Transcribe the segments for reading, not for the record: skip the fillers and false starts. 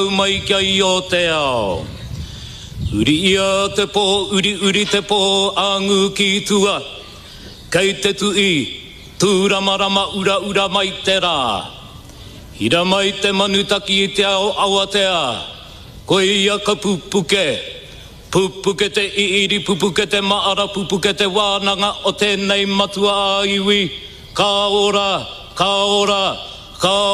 mai kia I o te ao. Uri ia te pō, uri te pō, angu ki tua. Kei te tui, tū ramarama ura mai te rā. Hira mai te manutaki I te ao awatea. Koe ia ka pupuke. Pupuke te iiri, pupuke te maara, pupuke te wānanga o tēnei matua a iwi. Ka ora, ka ora, ka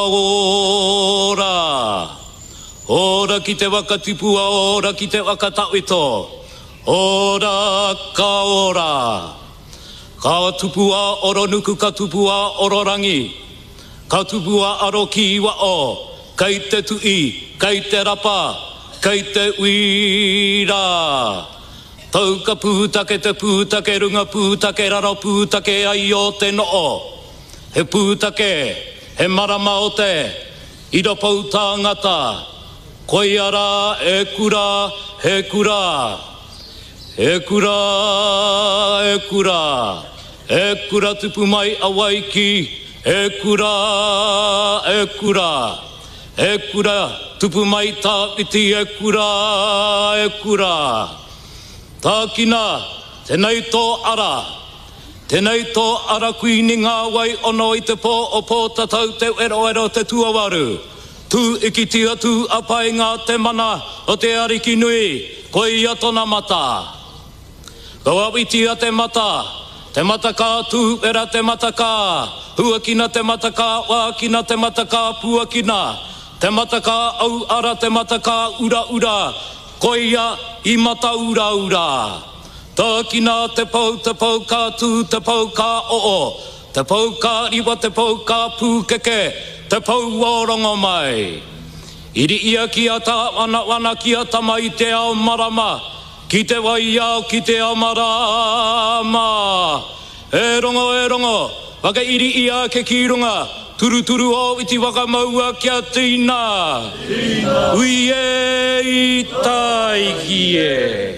ora. Ora ki te wakatipua, ora ki te wakatawito. Ora, ka ora. Ka tupua oro nuku, ka tupua oro rangi. Ka tupua aro ki iwa o. Kei te tui, kei te rapa, kei te uira. Tau ka pūtake te pūtake runga, pūtake raro, pūtake ai o te noo. He pūtake, he marama o te, iro pau tāngata. Koi ara, e kura, he kura. E kura, e kura. E kura tupu mai a waiki. E kura, e kura. E kura tupu mai tā iti. E kura, e kura. Tā kina, tenei tō ara. Tenei tō ara kui ni ngā wai ono I te pō o pō tatau te ero te tuawaru. Tu ikitia tu apai ngā te mana o te ariki nui. Koe ia tona mata. Kau awitia te mata kā tu era te mata kā, huakina te mata kā, wākina te mata kā, puakina, te mata kā au ara, te mata kā ura ura, koia I mata ura ura. Tā kina te pau kā tu, te pau kā oo, te pau kā riwa, te pau kā pūkeke, te pau warongo mai. Iri ia ki a tā wana ki a tama I te ao marama, ki te wai ao, ki te ao marama. E rongo, waka iri ia ke ki runga, turu o iti waka maua kia tina. Ui e I tai ki e.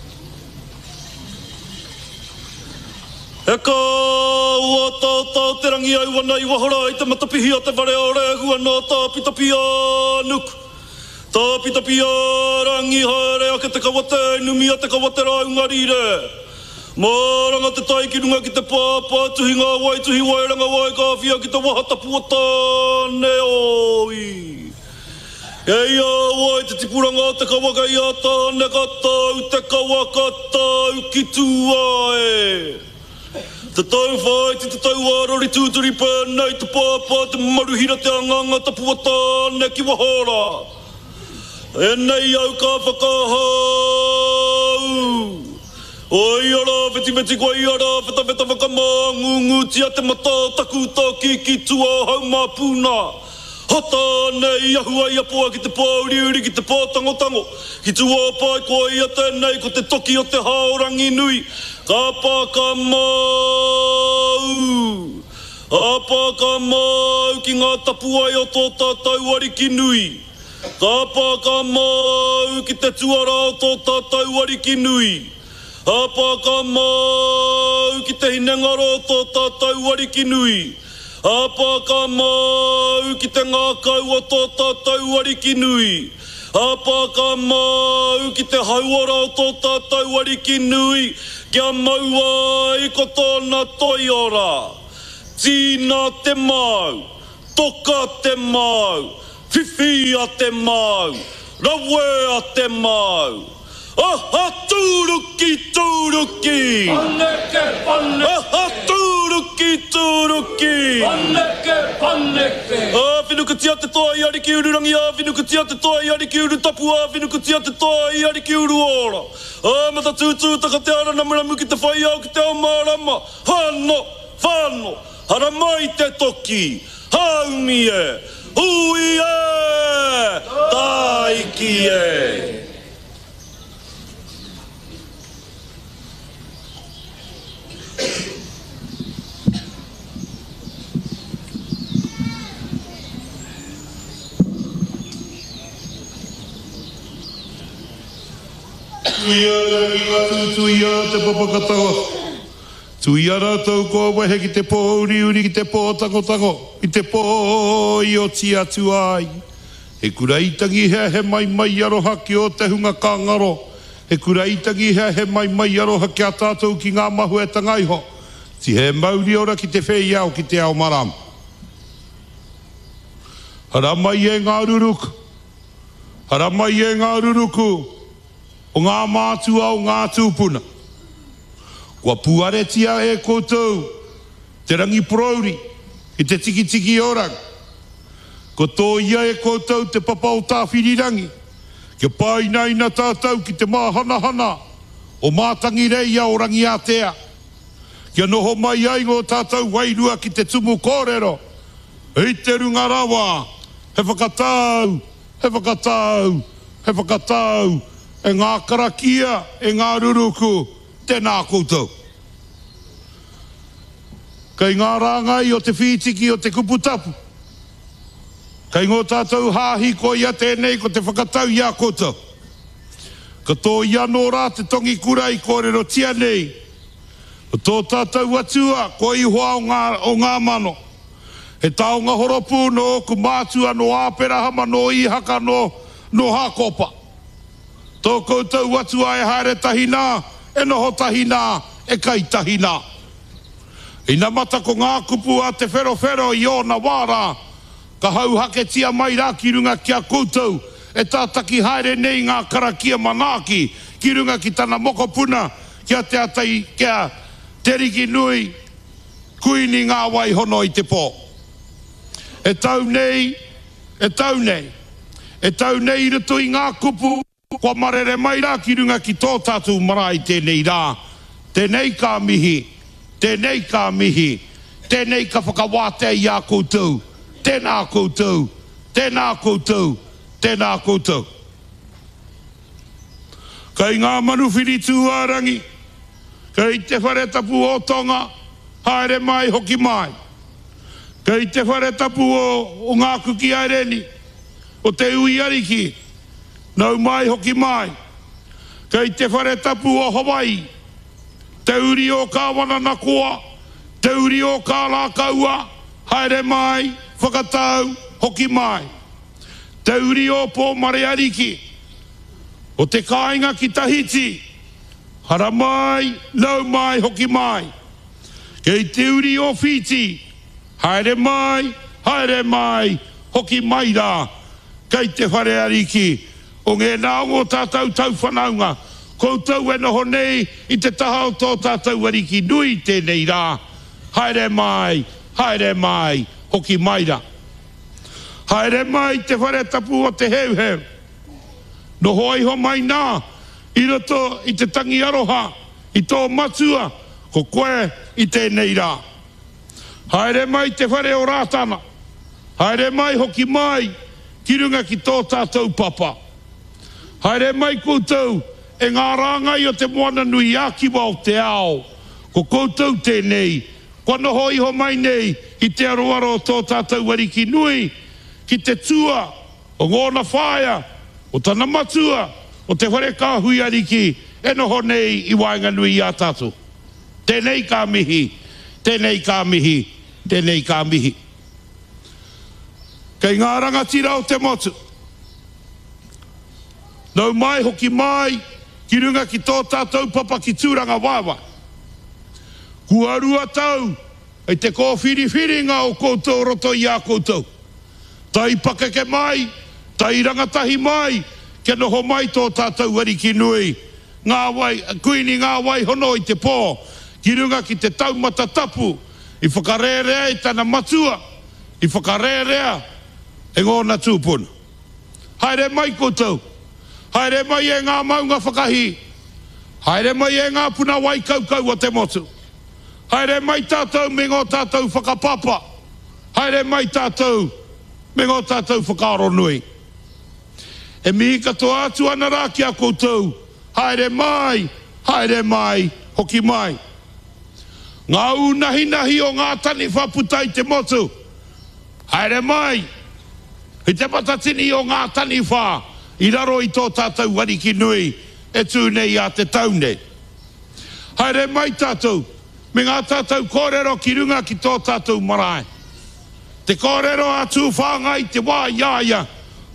E ka ua tau te rangi ai wana I wahora I te matapihi o te ware o rehua no tā pitapia nuku. Tā pitapia rangi haere a ke te kawate, numi a te kawate rā ungarire. Māranga te tai ki runga ki te pāpā, tuhi ngā wai, tuhi wairanga wai, ka whia ki te wahatapu o tāne oi. Kei a wai te tipuranga te kawaka I a tāne katau, te kawaka tau ki tua e. Te tau whai, te tau arori tūturi pēnei, te pāpā, te maruhira te anganga, tapu o tāne ki wahora. E nei au ka whakahau. Oi ara, veti kua I ara, veta whakamā, ngungu tia te mata, taku tā ki tua hau mā pūna. Hata nei ahua I apua ki te pāuriuri, ki te pātangotango. Ki tua pai kua I a tēnei, ko te toki o te haorangi nui. Ka pākamau. Apākamau ki ngā tapuai o tō tātau ariki nui. Ka pākamau ki te tuara o tō tātau ariki nui. Apākamau ki te hinengaro o tō tātau ariki nui. Apākamau ki te ngākau o tō tātau ariki nui. Apākamau ki te hauara o tō tātau ariki nui. Kia maua I ko tōna toiora. Tīna te mau, toka te mau, whiwhi a te mau, rawe a te mau. Aha turuki! Paneke! Aha turuki! Paneke! Whinukutia te toa I ariki uru rangi a, whinukutia te toa I ariki uru tapua, whinukutia te toa I ariki uru ora. Mata tūtū taka te ara namuramu ki te whai au ki te ao marama. Whano, hara mai te toki, haumi e, hui e, taiki e. Tuia te papakatawa. Tuia rātou kua wehe ki te pō uri ki te pō tango. I te pō I o tia tu ai. E kura itangi hea he mai aroha ki o te hunga ka ngaro. E kura itangi hea he mai aroha ki a tātou ki ngā mahu e tangaiho. Si he mauri ora ki te whei au ki te ao maram. Hara mai e ngā ruruku. Hara mai e ngā ruruku. O ngā mātua o ngā tūpuna. Kua puaretia e koutou. Te rangi prouri. I te tiki orang. Ko tō ia e koutou te papa o tā whirirangi. Kia pāina ina tātou ki te māhana. O mātangi reia o rangi Atea. Kia noho mai ai ngō tātou wairua ki te tumu kōrero. I te runga rawa. He whakatau. He whakatau. E ngā karakia, e ngā ruruku. Tēnā koutou. Kei ngā rāngai o te whitiki o te kuputapu. Kei ngō tātou hāhi ko ia tēnei ko te whakatau ia koutou. Ka tō ia nō rā te tongi kurai kōrero tia nei. O tō tātou atua ko i hoa o ngā mano. He taonga horopu no ku mātua no āperahama no i haka no hakopa. Tō koutou atua e haere tahina, e noho tahina, e kai tahina. Ina mata ko ngā kupu a te whero i o na wāra, ka hau hake tia mai rā ki runga kia koutou, e tātaki haere nei ngā karakia manaki, ki runga ki tana mokopuna, kia te atai, kia teriki nui, kuini ngā wai hono i te pō. E tau nei rito i ngā kupu, kua marere mai rā ki runga ki tō tātou marae tēnei rā. Tēnei ka mihi, tēnei ka whakawātea i a koutou. Tēnā koutou. Kai ngā manuwhiri tūārangi, kai te wharetapu o Tonga, haere mai hoki mai. Kai te wharetapu o ngā kuki aireni, o te ui ariki, nau mai hoki mai. Kai te wharetapu o Hawaii, te uri o kāwana nakoa, te uri o kā lākaua, haere mai, whakatau, hoki mai. Te uri o Pō Mareariki, o te kāinga ki Tahiti, hara mai, nau mai, hoki mai. Kei te uri o Fiji, haere mai, hoki mai rā. Kei te Whareariki, o ngē nāngo tātou tau whanaunga, koutou e noho nei i te taha o tō tātou ariki nui tēnei rā. Haere mai, hoki mai rā. Haere mai te wharetapu o te heuheu. No hoiho mai nā, i roto i te tangi aroha, i tō matua, ko koe i tēnei rā. Haere mai te whare o rātana. Haere mai hoki mai, ki runga ki tō tātou papa. Haere mai koutou, e ngā rāngai o te moana nui ākiwa o te ao. Ko koutou tēnei, kua noho iho mai nei, i te aroaro o tō tātou ariki nui, ki te tua, o ngōna whāia, o tana matua, o te whare kāhui ariki, e noho nei i wainga nui i a tātou. Tēnei kā mihi. Kei ngā rangatira o te motu. Nau mai hoki mai, ki runga ki tō tātou papa ki tūranga wawa. Kua rua tau, e te kōwhiriwhiringa o koutou roto i a koutou. Tai pakeke mai, tai rangatahi mai, ke noho mai tō tātou ariki nui. Kuini ngā wai hono i te pō, ki runga ki te taumata tapu, i whakarerea i tana matua, i whakarerea e ngōna tūpuna. Haere mai koutou, haere mai e ngā maunga whakahi, haere mai e ngā puna wai kaukau o te motu, haere mai tātou me ngō tātou whakapapa, haere mai tātou me ngō tātou whakaaro nui. E mihi katoa atu ana rā ki a koutou, haere mai, hoki mai. Ngā unahi o ngā tani whaputai te motu. Haere mai. I te patatini o ngā tani wha. I raro i tō tātou wariki nui. E tū nei a te taune. Haere mai tātou. Me ngā tātou kōrero ki runga ki tō tātou marae. Te kōrero atu whāngai te wā iaia.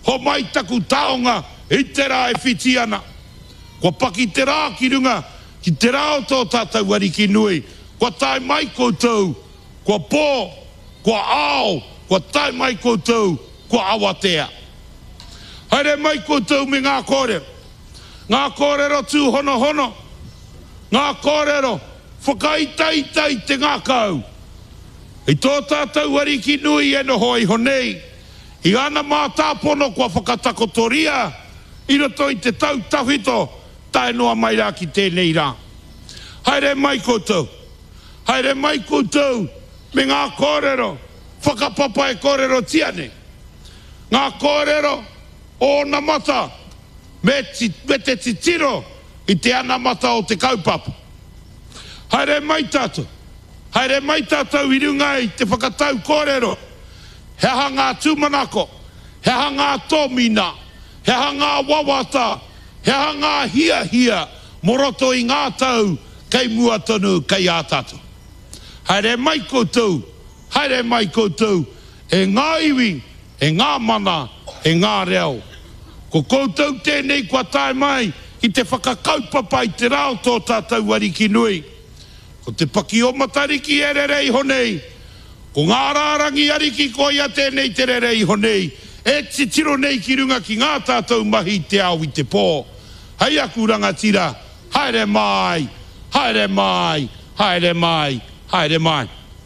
ho mai taku taonga, i te rā e whiti ana. Kua paki te rā ki runga, ki te rā o tō tātou ariki nui, kua tai mai koutou, kua pō, kua ao, kua tai mai koutou, kua awatea. Haere mai koutou me ngā kōrero. Ngā kōrero tū hono hono. Ngā kōrero whakaitaita i te ngā kau. I tō tātou ariki nui e no hoi honei. I ana mā tāpono kua whakatakotoria. I roto i te tau tawhito. Tae noa mai rā ki tēnei rā. Haere mai koutou. Haere mai koutou me ngā kōrero. Whakapapa e kōrero tiane. Ngā kōrero o na mata me te titiro i te ana mata o te kaupapa. Haere mai tātou. Haere mai tātou i runga i te whakatau kōrero. He hanga tūmanako. He hanga tōmina. He hanga wawata. He hanga hia hia. Moroto i ngā tau kei mua tonu kei a tātou. Haere mai koutou. Haere mai koutou. E ngā iwi. E ngā mana. E ngā reo. Ko koutou tēnei kua tae mai i te whakakaupapa i te rao tō tātou ariki nui. Ko te paki o matariki e rerei honei. Ko ngā rārangi ariki ko ia tēnei te rerei honei. E titiro nei ki runga ki ngā tātou mahi te au i te pō. Hei aku rangatira. Haere mai. Haere mai. Haere mai. Haere mai.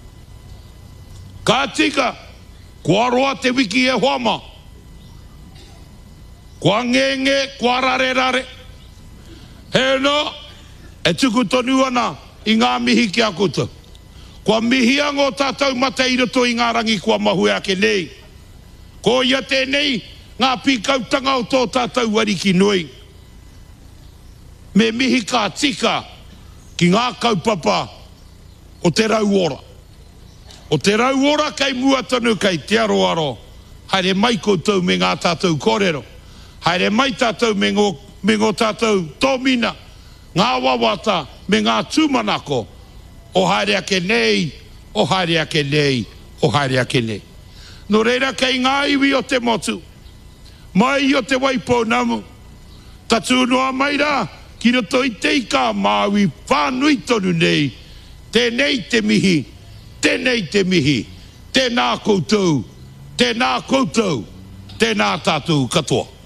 Ka tika. Kua roa te wiki e hoama. Kua ngenge, kua rare rare. He no, e tuku tonu ana i ngā mihi ki a koutou. Kua mihi ango tātou mata i roto i ngā rangi kua mahu ake nei. Ko ia tēnei ngā pikautanga o tō tātou ariki nui. Me mihi ka tika ki ngā kaupapa o te rauora. O te rauora kei mua tonu kei te aroaro. Haere mai koutou me ngā tātou kōrero. Haere mai tātou me ngō tātou tōmina. Ngā wawata me ngā tūmanako. O haere ake nei, o haere ake nei, o haere ake nei. No reira kei ngā iwi o te motu. Mai o te waipo namu. Tatu noa mai rā, ki roto i te ika māui whānui tonu nei. Tēnei te mihi. Tēnei te mihi, tēnā koutou, tēnā koutou, tēnā tātou katoa.